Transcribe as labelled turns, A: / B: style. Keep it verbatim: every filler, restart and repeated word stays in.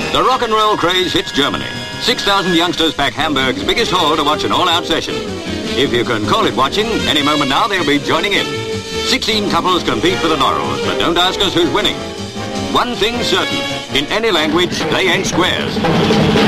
A: The rock and roll craze hits Germany. six thousand youngsters pack Hamburg's biggest hall to watch an all-out session. If you can call it watching, any moment now they'll be joining in. sixteen couples compete for the laurels, but don't ask us who's winning. One thing's certain, in any language, they ain't squares.